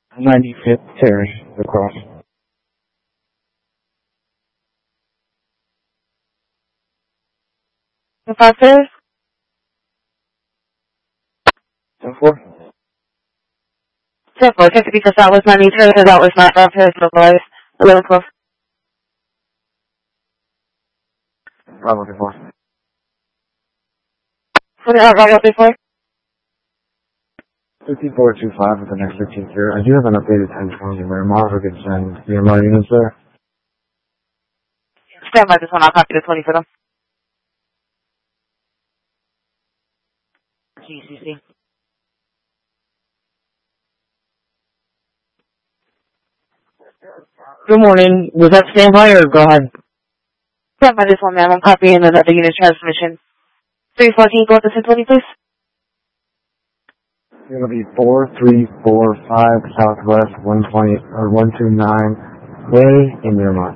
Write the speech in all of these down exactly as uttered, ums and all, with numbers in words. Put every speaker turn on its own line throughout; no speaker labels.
ninety-fifth Terrace, across.
The five Terrace?
ten four?
ten four, check because that was my new Terrace, that was my five Terrace localized. eleven twelve.
Bravo, ten four.
What did I write up before?
fifty-four two five with the next fifteen here. I do have an updated ten twenty where Marva could send the M R units there.
Stand by this one, I'll copy the twenty for them. G C C.
Good morning. Was that standby or go ahead?
Stand by this one, ma'am. I'm copying the other unit transmission. three fourteen, go up to ten twenty, please.
It'll be four three four five Southwest one twenty or one two nine Way in Miramar.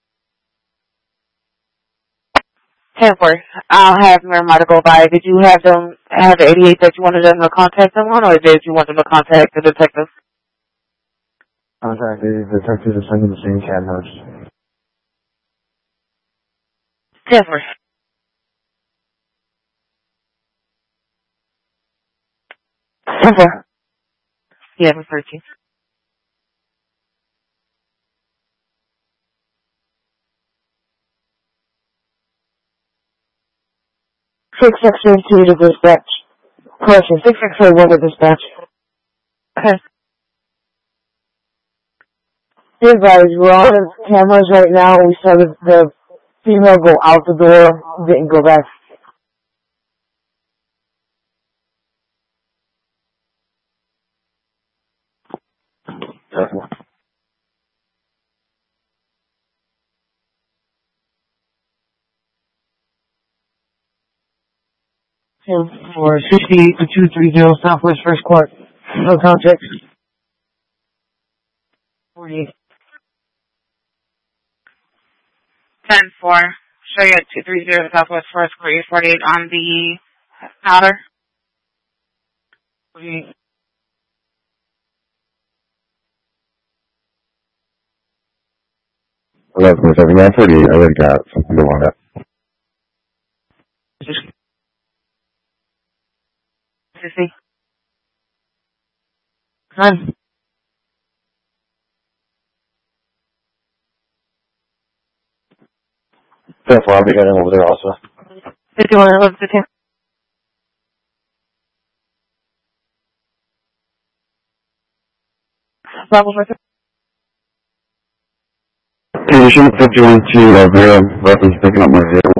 ten four. I'll have Miramar to go by. Did you have them have the eighty-eight that you wanted them to contact them on, or did you want them to contact the detective?
Contact the detective to send them the same cat notes.
ten four. ten four. Yeah, I'm thirteen.
Six six three two to dispatch. Question six six three one to dispatch.
Okay.
Hey guys, we're on the cameras right now. We saw the, the female go out the door, didn't go back. For sixty-eight to two thirty Southwest First Court. No contact. forty-eight.
ten four. Show you at two thirty Southwest First Court, forty-eight on the outer.
forty-eight.
eleven seven nine forty-eight. I already got something to on that.
Sissy.
None.
Therefore, I'll be getting over there also.
fifty-one eleven fifteen. Level for
Condition fifty-one to uh, Vera, reference picking up my vehicle.